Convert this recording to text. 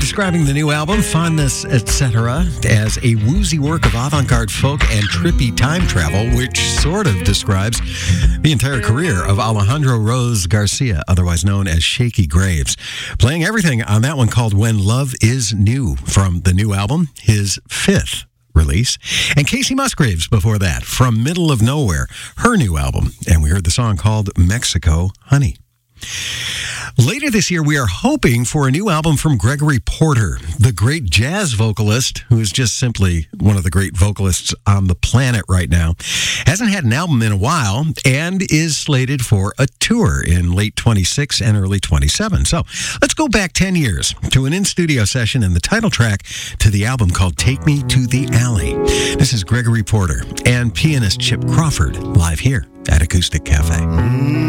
describing the new album, Fondness, Etc., as a woozy work of avant-garde folk and trippy time travel, which sort of describes the entire career of Alejandro Rose Garcia, otherwise known as Shaky Graves. Playing everything on that one called When Love Is New from the new album, his fifth release. And Casey Musgraves before that, from Middle of Nowhere, her new album. And we heard the song called Mexico Honey. Later this year, we are hoping for a new album from Gregory Porter, the great jazz vocalist, who is just simply one of the great vocalists on the planet right now. Hasn't had an album in a while and is slated for a tour in late 26 and early 27. So let's go back 10 years to an in-studio session and the title track to the album called Take Me to the Alley. This is Gregory Porter and pianist Chip Crawford live here at Acoustic Cafe.